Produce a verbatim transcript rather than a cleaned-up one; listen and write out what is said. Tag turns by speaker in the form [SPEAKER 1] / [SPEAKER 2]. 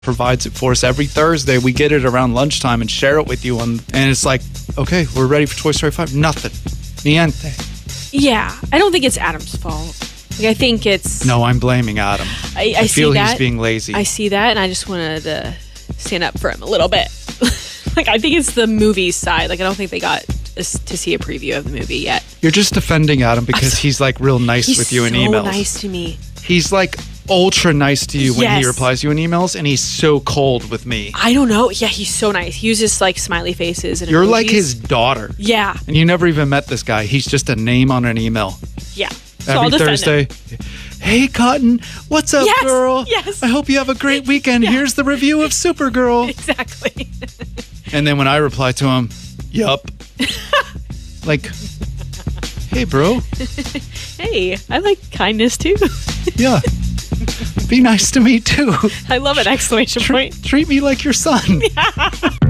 [SPEAKER 1] provides it for us every Thursday. We get it around lunchtime and share it with you. On, and it's like, okay, we're ready for Toy Story five. Nothing. Niente.
[SPEAKER 2] Yeah, I don't think it's Adam's fault. Like, I think it's...
[SPEAKER 1] No, I'm blaming Adam.
[SPEAKER 2] I, I,
[SPEAKER 1] I feel
[SPEAKER 2] see that.
[SPEAKER 1] he's being lazy.
[SPEAKER 2] I see that, and I just wanted to stand up for him a little bit. Like, I think it's the movie side. Like, I don't think they got to see a preview of the movie yet.
[SPEAKER 1] You're just defending Adam because he's like real nice
[SPEAKER 2] He's
[SPEAKER 1] with you in
[SPEAKER 2] so
[SPEAKER 1] emails.
[SPEAKER 2] nice to me.
[SPEAKER 1] He's like ultra nice to you when
[SPEAKER 2] Yes.
[SPEAKER 1] he replies to you in emails, and he's so cold with me.
[SPEAKER 2] I don't know. Yeah, he's so nice. He uses like smiley faces. And
[SPEAKER 1] You're
[SPEAKER 2] emojis.
[SPEAKER 1] like his daughter.
[SPEAKER 2] Yeah.
[SPEAKER 1] And you never even met this guy. He's just a name on an email.
[SPEAKER 2] Yeah. So I'll
[SPEAKER 1] Every
[SPEAKER 2] defend
[SPEAKER 1] Thursday.
[SPEAKER 2] him.
[SPEAKER 1] Hey, Cotton. What's up,
[SPEAKER 2] Yes,
[SPEAKER 1] girl?
[SPEAKER 2] yes.
[SPEAKER 1] I hope you have a great weekend.
[SPEAKER 2] Yeah.
[SPEAKER 1] Here's the review of Supergirl.
[SPEAKER 2] Exactly.
[SPEAKER 1] And then when I reply to him, yup. Like, hey, bro.
[SPEAKER 2] Hey, I like kindness too.
[SPEAKER 1] Yeah. Be nice to me, too.
[SPEAKER 2] I love an exclamation point.
[SPEAKER 1] Treat me like your son.